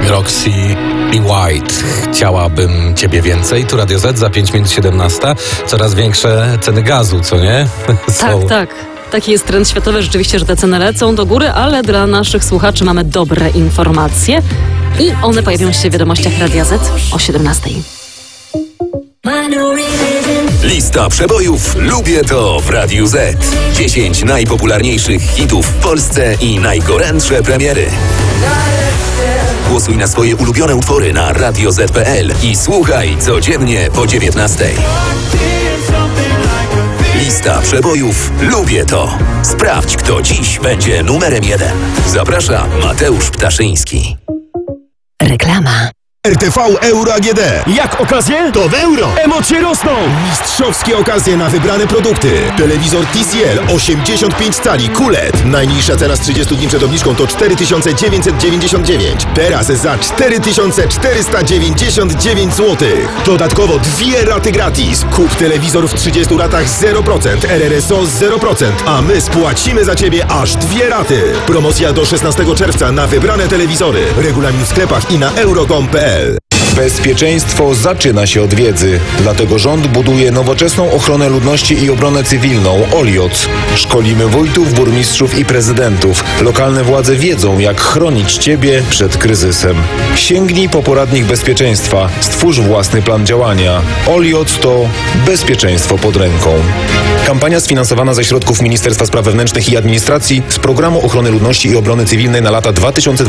Roxy i White. Chciałabym ciebie więcej. Tu Radio Z za 5 minut 17. Coraz większe ceny gazu, co nie? Tak. Taki jest trend światowy rzeczywiście, że te ceny lecą do góry, ale dla naszych słuchaczy mamy dobre informacje i one pojawią się w wiadomościach Radia Z o 17. Lista przebojów Lubię to w Radiu Z. 10 najpopularniejszych hitów w Polsce i najgorętsze premiery. Głosuj na swoje ulubione utwory na radioz.pl i słuchaj codziennie po 19. Lista przebojów Lubię to. Sprawdź, kto dziś będzie numerem 1. Zaprasza Mateusz Ptaszyński. Reklama. RTV Euro AGD. Jak okazje? To w euro. Emocje rosną. Mistrzowskie okazje na wybrane produkty. Telewizor TCL 85 cali QLED. Najniższa cena z 30 dni przed obniżką to 4999. Teraz za 4499 zł. Dodatkowo 2 raty gratis. Kup telewizor w 30 ratach 0%, RRSO 0%, a my spłacimy za Ciebie aż 2 raty. Promocja do 16 czerwca na wybrane telewizory. Regulamin w sklepach i na euro.com.pl. Bezpieczeństwo zaczyna się od wiedzy. Dlatego rząd buduje nowoczesną ochronę ludności i obronę cywilną OLIOC. Szkolimy wójtów, burmistrzów i prezydentów. Lokalne władze wiedzą, jak chronić Ciebie przed kryzysem. Sięgnij po poradnik bezpieczeństwa. Stwórz własny plan działania. OLIOC to bezpieczeństwo pod ręką. Kampania sfinansowana ze środków Ministerstwa Spraw Wewnętrznych i Administracji z Programu Ochrony Ludności i Obrony Cywilnej na lata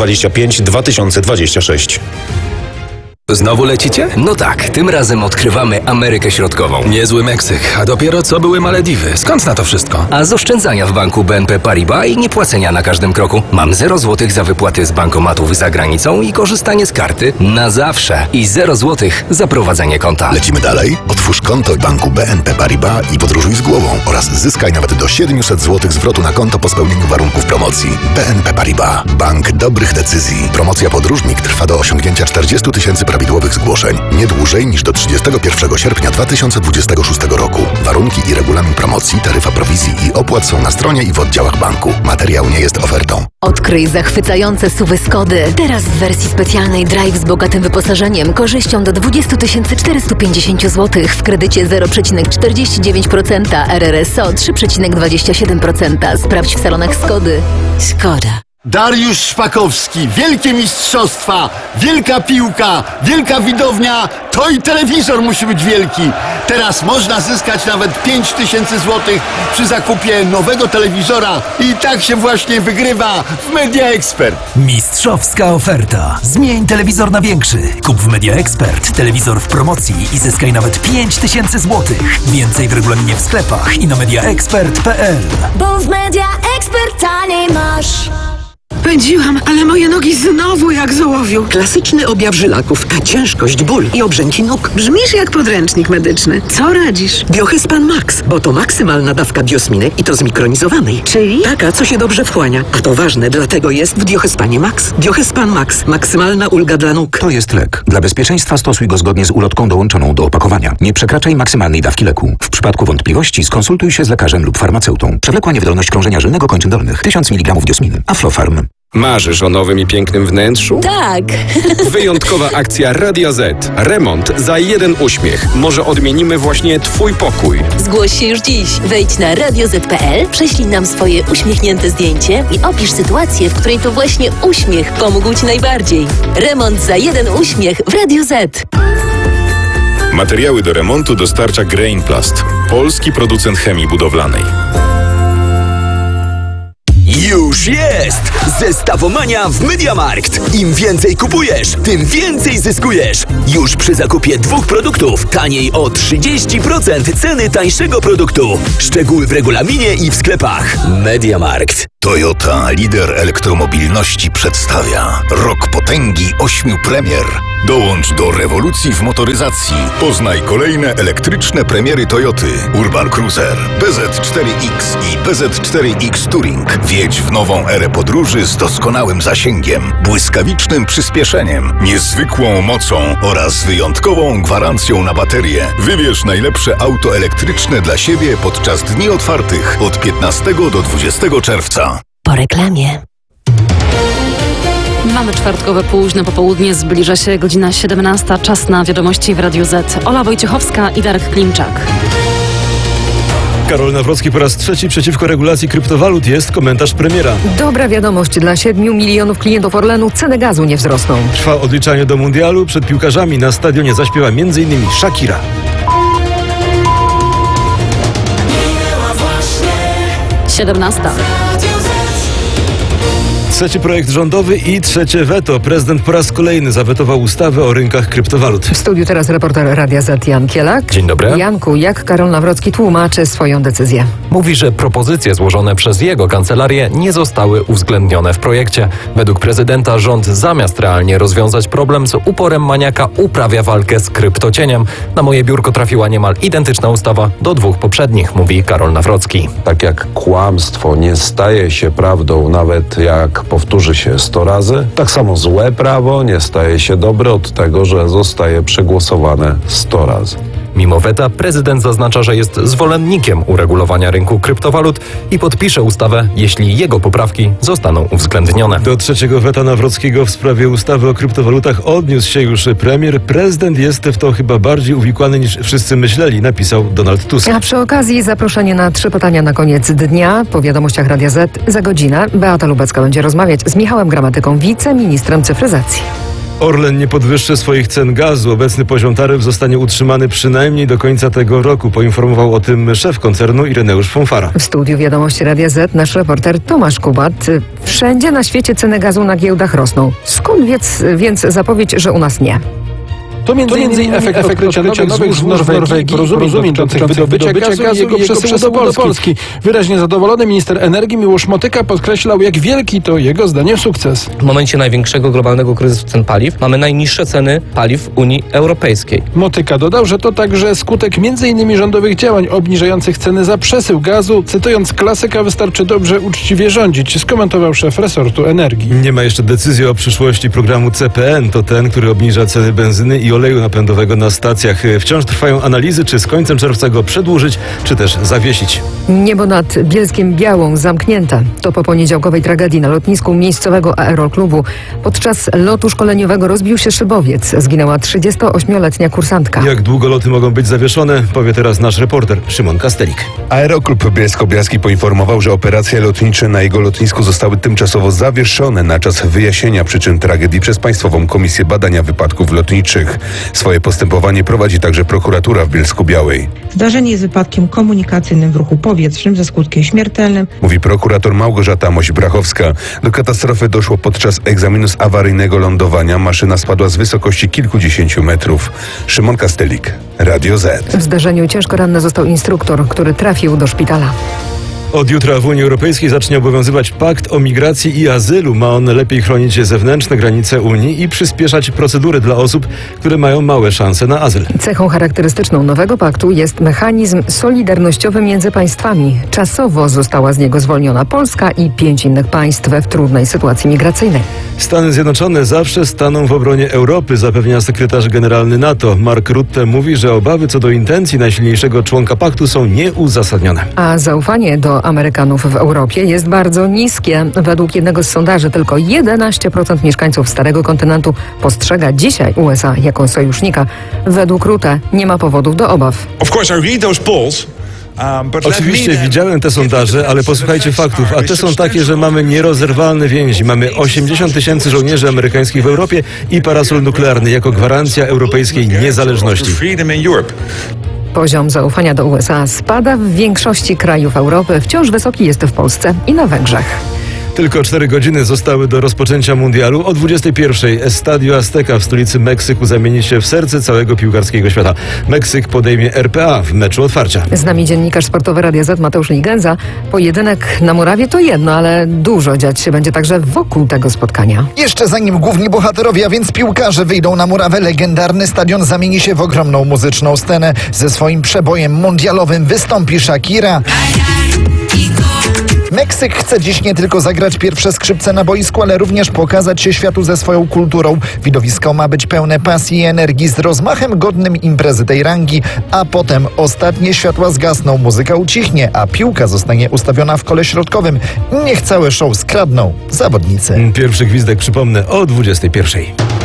2025-2026. Znowu lecicie? No tak, tym razem odkrywamy Amerykę Środkową. Niezły Meksyk, a dopiero co były Malediwy. Skąd na to wszystko? A z oszczędzania w banku BNP Paribas i niepłacenia na każdym kroku. Mam 0 złotych za wypłaty z bankomatów za granicą i korzystanie z karty na zawsze. I 0 złotych za prowadzenie konta. Lecimy dalej? Otwórz konto w banku BNP Paribas i podróżuj z głową oraz zyskaj nawet do 700 zł zwrotu na konto po spełnieniu warunków promocji. BNP Paribas. Bank dobrych decyzji. Promocja podróżnik trwa do osiągnięcia 40 000 prawidłowych zgłoszeń. Nie dłużej niż do 31 sierpnia 2026 roku. Warunki i regulamin promocji, taryfa prowizji i opłat są na stronie i w oddziałach banku. Materiał nie jest ofertą. Odkryj zachwycające SUV-y Skody. Teraz w wersji specjalnej Drive z bogatym wyposażeniem, korzyścią do 20 450 zł w kredycie 0,49%, RRSO 3,27%. Sprawdź w salonach Skody. Skoda. Dariusz Szpakowski, wielkie mistrzostwa, wielka piłka, wielka widownia, to i telewizor musi być wielki. Teraz można zyskać nawet 5000 zł przy zakupie nowego telewizora i tak się właśnie wygrywa w Media Expert. Mistrzowska oferta. Zmień telewizor na większy. Kup w Media Expert telewizor w promocji i zyskaj nawet 5000 zł. Więcej w regulaminie w sklepach i na mediaexpert.pl. Bo w Media Expert taniej masz. Pędziłam, ale moje nogi znowu jak z ołowiu. Klasyczny objaw żylaków, ciężkość, ból i obrzęki nóg. Brzmisz jak podręcznik medyczny. Co radzisz? Biohyspan Max, bo to maksymalna dawka biosminy i to zmikronizowanej. Czyli? Taka, co się dobrze wchłania. A to ważne, dlatego jest w Biohyspanie Max. Biohyspan Max. Maksymalna ulga dla nóg. To jest lek. Dla bezpieczeństwa stosuj go zgodnie z ulotką dołączoną do opakowania. Nie przekraczaj maksymalnej dawki leku. W przypadku wątpliwości skonsultuj się z lekarzem lub farmaceutą. Przewlekła niewydolność krążenia żylnego kończyn dolnych. 1000 mg diosminy. Aflofarm. Marzysz o nowym i pięknym wnętrzu? Tak. Wyjątkowa akcja Radia Z. Remont za 1 uśmiech. Może odmienimy właśnie Twój pokój. Zgłoś się już dziś. Wejdź na radioz.pl, prześlij nam swoje uśmiechnięte zdjęcie i opisz sytuację, w której to właśnie uśmiech pomógł Ci najbardziej. Remont za 1 uśmiech w Radio Z. Materiały do remontu dostarcza Grainplast. Polski producent chemii budowlanej. Już jest! Zestawomania w MediaMarkt. Im więcej kupujesz, tym więcej zyskujesz. Już przy zakupie 2 produktów taniej o 30% ceny tańszego produktu. Szczegóły w regulaminie i w sklepach. MediaMarkt. Toyota, lider elektromobilności, przedstawia Rok Potęgi 8 premier. Dołącz do rewolucji w motoryzacji. Poznaj kolejne elektryczne premiery Toyoty. Urban Cruiser, BZ4X i BZ4X Touring. Wjedź w nową erę podróży z doskonałym zasięgiem, błyskawicznym przyspieszeniem, niezwykłą mocą oraz wyjątkową gwarancją na baterię. Wybierz najlepsze auto elektryczne dla siebie podczas dni otwartych od 15 do 20 czerwca. Po reklamie. Mamy czwartkowe późne popołudnie, zbliża się godzina 17, czas na wiadomości w Radiu Z. Ola Wojciechowska i Darek Klimczak. Karol Nawrocki po raz trzeci przeciwko regulacji kryptowalut, jest komentarz premiera. Dobra wiadomość dla 7 milionów klientów Orlenu, ceny gazu nie wzrosną. Trwa odliczanie do mundialu, przed piłkarzami na stadionie zaśpiewa m.in. Shakira. Siedemnasta. Trzeci projekt rządowy i trzecie weto. Prezydent po raz kolejny zawetował ustawę o rynkach kryptowalut. W studiu teraz reporter Radia Z Jan Kielak. Dzień dobry. Janku, jak Karol Nawrocki tłumaczy swoją decyzję? Mówi, że propozycje złożone przez jego kancelarię nie zostały uwzględnione w projekcie. Według prezydenta rząd zamiast realnie rozwiązać problem, z uporem maniaka uprawia walkę z kryptocieniem. Na moje biurko trafiła niemal identyczna ustawa do dwóch poprzednich, mówi Karol Nawrocki. Tak jak kłamstwo nie staje się prawdą, nawet jak powtórzy się 100 razy, tak samo złe prawo nie staje się dobre od tego, że zostaje przegłosowane 100 razy. Mimo weta prezydent zaznacza, że jest zwolennikiem uregulowania rynku kryptowalut i podpisze ustawę, jeśli jego poprawki zostaną uwzględnione. Do trzeciego weta Nawrockiego w sprawie ustawy o kryptowalutach odniósł się już premier. Prezydent jest w to chyba bardziej uwikłany niż wszyscy myśleli, napisał Donald Tusk. A przy okazji zaproszenie na 3 pytania na koniec dnia. Po wiadomościach Radia Z za godzinę Beata Lubecka będzie rozmawiać z Michałem Gramatyką, wiceministrem cyfryzacji. Orlen nie podwyższy swoich cen gazu. Obecny poziom taryf zostanie utrzymany przynajmniej do końca tego roku. Poinformował o tym szef koncernu Ireneusz Fonfara. W studiu Wiadomości Radia Z nasz reporter Tomasz Kubat. Wszędzie na świecie ceny gazu na giełdach rosną. Skąd więc zapowiedź, że u nas nie? To między efekt odkrycia nowych złóż w Norwegii, porozumień dotyczących wydobycia gazu i jego przesyłu do Polski. Wyraźnie zadowolony minister energii Miłosz Motyka podkreślał, jak wielki to jego zdaniem sukces. W momencie największego globalnego kryzysu cen paliw mamy najniższe ceny paliw w Unii Europejskiej. Motyka dodał, że to także skutek m.in. rządowych działań obniżających ceny za przesył gazu. Cytując klasyka, wystarczy dobrze, uczciwie rządzić, skomentował szef resortu energii. Nie ma jeszcze decyzji o przyszłości programu CPN. To ten, który obniża ceny benzyny i oleju napędowego na stacjach. Wciąż trwają analizy, czy z końcem czerwca go przedłużyć, czy też zawiesić. Niebo nad Bielskiem Białą zamknięte. To po poniedziałkowej tragedii na lotnisku miejscowego aeroklubu. Podczas lotu szkoleniowego rozbił się szybowiec. Zginęła 38-letnia kursantka. Jak długo loty mogą być zawieszone, powie teraz nasz reporter Szymon Kastelik. Aeroklub Bielsko-Bialski poinformował, że operacje lotnicze na jego lotnisku zostały tymczasowo zawieszone na czas wyjaśnienia przyczyn tragedii przez Państwową Komisję Badania Wypadków Lotniczych. Swoje postępowanie prowadzi także prokuratura w Bielsku-Białej. Zdarzenie jest wypadkiem komunikacyjnym w ruchu powietrznym ze skutkiem śmiertelnym. Mówi prokurator Małgorzata Moś-Brachowska. Do katastrofy doszło podczas egzaminu z awaryjnego lądowania. Maszyna spadła z wysokości kilkudziesięciu metrów. Szymon Kastelik, Radio Z. W zdarzeniu ciężko ranny został instruktor, który trafił do szpitala. Od jutra w Unii Europejskiej zacznie obowiązywać pakt o migracji i azylu. Ma on lepiej chronić zewnętrzne granice Unii i przyspieszać procedury dla osób, które mają małe szanse na azyl. Cechą charakterystyczną nowego paktu jest mechanizm solidarnościowy między państwami. Czasowo została z niego zwolniona Polska i 5 innych państw w trudnej sytuacji migracyjnej. Stany Zjednoczone zawsze staną w obronie Europy, zapewnia sekretarz generalny NATO. Mark Rutte mówi, że obawy co do intencji najsilniejszego członka paktu są nieuzasadnione. A zaufanie do Amerykanów w Europie jest bardzo niskie. Według jednego z sondaży tylko 11% mieszkańców Starego Kontynentu postrzega dzisiaj USA jako sojusznika. Według Rutte nie ma powodów do obaw. Oczywiście widziałem te sondaże, ale posłuchajcie faktów, a te są takie, że mamy nierozerwalne więzi. Mamy 80 000 żołnierzy amerykańskich w Europie i parasol nuklearny jako gwarancja europejskiej niezależności. Poziom zaufania do USA spada w większości krajów Europy, wciąż wysoki jest w Polsce i na Węgrzech. Tylko 4 godziny zostały do rozpoczęcia mundialu. O 21:00 Estadio Azteca w stolicy Meksyku zamieni się w serce całego piłkarskiego świata. Meksyk podejmie RPA w meczu otwarcia. Z nami dziennikarz sportowy Radia Z Mateusz Ligenza. Pojedynek na murawie to jedno, ale dużo dziać się będzie także wokół tego spotkania. Jeszcze zanim główni bohaterowie, a więc piłkarze wyjdą na murawę, legendarny stadion zamieni się w ogromną muzyczną scenę. Ze swoim przebojem mundialowym wystąpi Shakira. Meksyk chce dziś nie tylko zagrać pierwsze skrzypce na boisku, ale również pokazać się światu ze swoją kulturą. Widowisko ma być pełne pasji i energii z rozmachem godnym imprezy tej rangi, a potem ostatnie światła zgasną, muzyka ucichnie, a piłka zostanie ustawiona w kole środkowym. Niech całe show skradną zawodnicy. Pierwszy gwizdek, przypomnę, o 21:00.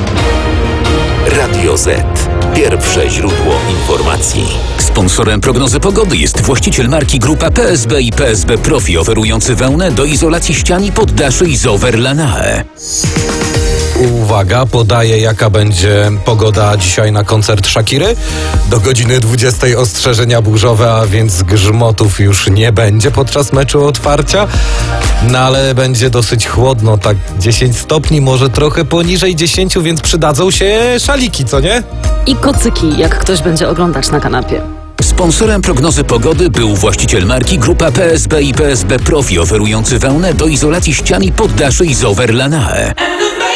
Radio Z. Pierwsze źródło informacji. Sponsorem prognozy pogody jest właściciel marki Grupa PSB i PSB Profi, oferujący wełnę do izolacji ścian i poddaszy Isover Lanae. Uwaga, podaję jaka będzie pogoda dzisiaj na koncert Shakiry. Do godziny 20:00 ostrzeżenia burzowe, a więc grzmotów już nie będzie podczas meczu otwarcia. No ale będzie dosyć chłodno, tak 10 stopni, może trochę poniżej 10, więc przydadzą się szaliki, co nie? I kocyki, jak ktoś będzie oglądać na kanapie. Sponsorem prognozy pogody był właściciel marki Grupa PSB i PSB Profi, oferujący wełnę do izolacji ścian i poddaszy Isover Lanae.